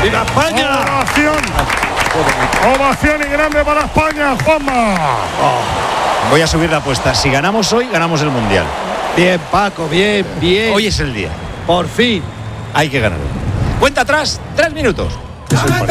¡Viva España! Ovación y grande para España, Juanma. Voy a subir la apuesta. Si ganamos hoy, ganamos el Mundial. Bien, Paco, bien. Hoy es el día. Por fin. Hay que ganar. Cuenta atrás, 3 minutos.